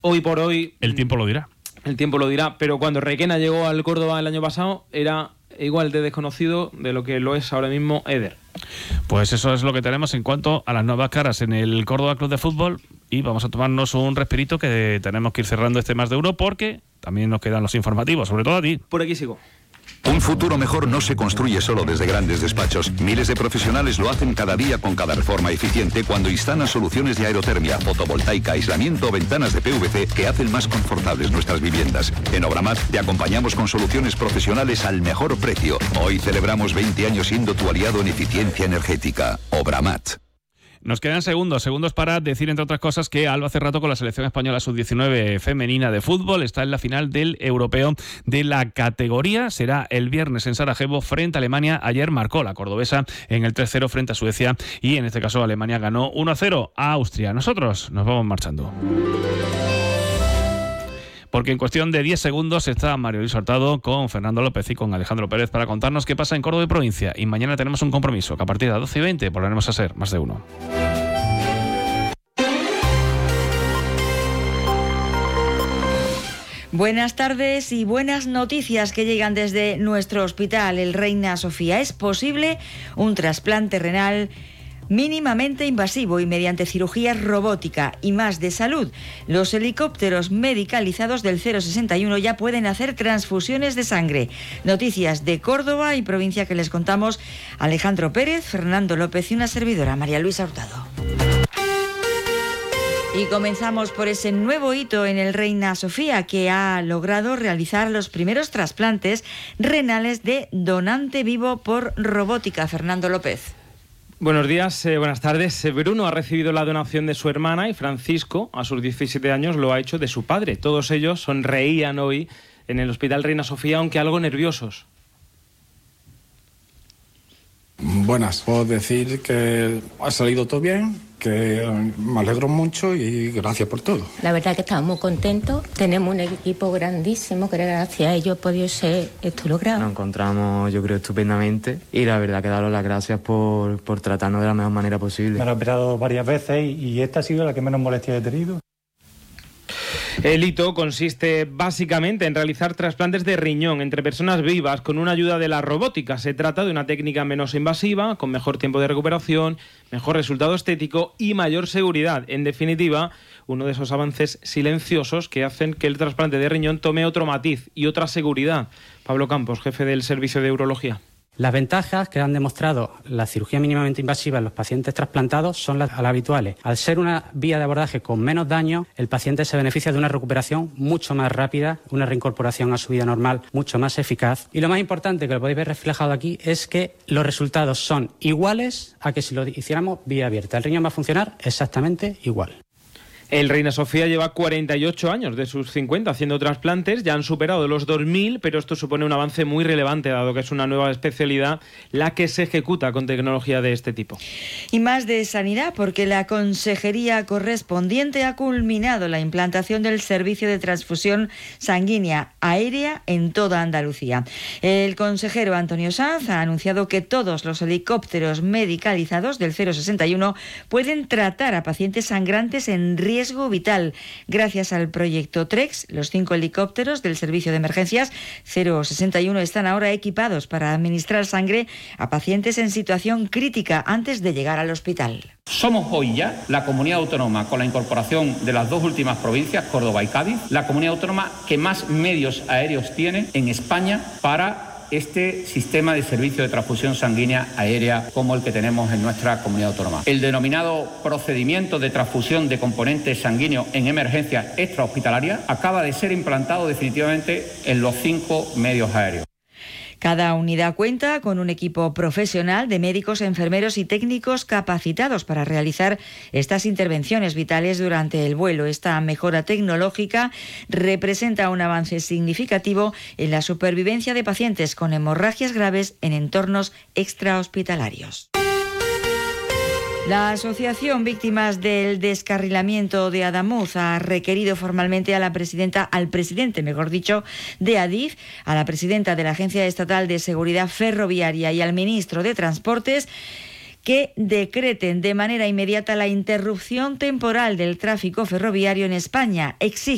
Hoy por hoy... El tiempo lo dirá. El tiempo lo dirá, pero cuando Requena llegó al Córdoba el año pasado era igual de desconocido de lo que lo es ahora mismo Eder. Pues eso es lo que tenemos en cuanto a las nuevas caras en el Córdoba Club de Fútbol, y vamos a tomarnos un respirito que tenemos que ir cerrando este Más de Uno porque también nos quedan los informativos, sobre todo a ti. Por aquí sigo. Un futuro mejor no se construye solo desde grandes despachos. Miles de profesionales lo hacen cada día con cada reforma eficiente cuando instalan soluciones de aerotermia, fotovoltaica, aislamiento o ventanas de PVC que hacen más confortables nuestras viviendas. En Obramat te acompañamos con soluciones profesionales al mejor precio. Hoy celebramos 20 años siendo tu aliado en eficiencia energética. Obramat. Nos quedan segundos para decir, entre otras cosas, que Alba hace rato con la selección española sub-19 femenina de fútbol está en la final del europeo de la categoría. Será el viernes en Sarajevo frente a Alemania. Ayer marcó la cordobesa en el 3-0 frente a Suecia y en este caso Alemania ganó 1-0 a Austria. Nosotros nos vamos marchando, porque en cuestión de 10 segundos está Mario Luis Hurtado con Fernando López y con Alejandro Pérez para contarnos qué pasa en Córdoba y provincia. Y mañana tenemos un compromiso que a partir de las 12:20 volveremos a ser Más de Uno. Buenas tardes y buenas noticias que llegan desde nuestro hospital, el Reina Sofía. Es posible un trasplante renal mínimamente invasivo y mediante cirugía robótica. Y más de salud, los helicópteros medicalizados del 061 ya pueden hacer transfusiones de sangre. Noticias de Córdoba y provincia que les contamos Alejandro Pérez, Fernando López y una servidora, María Luisa Hurtado. Y comenzamos por ese nuevo hito en el Reina Sofía, que ha logrado realizar los primeros trasplantes renales de donante vivo por robótica. Fernando López. Buenos días, buenas tardes. Bruno ha recibido la donación de su hermana y Francisco, a sus 17 años, lo ha hecho de su padre. Todos ellos sonreían hoy en el Hospital Reina Sofía, aunque algo nerviosos. Buenas, puedo decir que ha salido todo bien, que me alegro mucho y gracias por todo. La verdad que estamos muy contentos, tenemos un equipo grandísimo que gracias a ellos ha podido ser esto logrado. Nos encontramos, yo creo, estupendamente y la verdad que daros las gracias por tratarnos de la mejor manera posible. Me lo he operado varias veces y esta ha sido la que menos molestia he tenido. El hito consiste básicamente en realizar trasplantes de riñón entre personas vivas con una ayuda de la robótica. Se trata de una técnica menos invasiva, con mejor tiempo de recuperación, mejor resultado estético y mayor seguridad. En definitiva, uno de esos avances silenciosos que hacen que el trasplante de riñón tome otro matiz y otra seguridad. Pablo Campos, jefe del Servicio de Urología. Las ventajas que han demostrado la cirugía mínimamente invasiva en los pacientes trasplantados son las habituales. Al ser una vía de abordaje con menos daño, el paciente se beneficia de una recuperación mucho más rápida, una reincorporación a su vida normal mucho más eficaz. Y lo más importante, que lo podéis ver reflejado aquí, es que los resultados son iguales a que si lo hiciéramos vía abierta. El riñón va a funcionar exactamente igual. El Reina Sofía lleva 48 años de sus 50 haciendo trasplantes, ya han superado los 2.000, pero esto supone un avance muy relevante, dado que es una nueva especialidad la que se ejecuta con tecnología de este tipo. Y más de sanidad, porque la consejería correspondiente ha culminado la implantación del servicio de transfusión sanguínea aérea en toda Andalucía. El consejero Antonio Sanz ha anunciado que todos los helicópteros medicalizados del 061 pueden tratar a pacientes sangrantes en riesgo vital. Gracias al proyecto TREX, los 5 helicópteros del Servicio de Emergencias 061 están ahora equipados para administrar sangre a pacientes en situación crítica antes de llegar al hospital. Somos hoy ya la comunidad autónoma, con la incorporación de las dos últimas provincias, Córdoba y Cádiz, la comunidad autónoma que más medios aéreos tiene en España para este sistema de servicio de transfusión sanguínea aérea como el que tenemos en nuestra comunidad autónoma. El denominado procedimiento de transfusión de componentes sanguíneos en emergencia extrahospitalaria acaba de ser implantado definitivamente en los 5 medios aéreos. Cada unidad cuenta con un equipo profesional de médicos, enfermeros y técnicos capacitados para realizar estas intervenciones vitales durante el vuelo. Esta mejora tecnológica representa un avance significativo en la supervivencia de pacientes con hemorragias graves en entornos extrahospitalarios. La Asociación Víctimas del Descarrilamiento de Adamuz ha requerido formalmente a al presidente de Adif, a la presidenta de la Agencia Estatal de Seguridad Ferroviaria y al ministro de Transportes que decreten de manera inmediata la interrupción temporal del tráfico ferroviario en España. Exige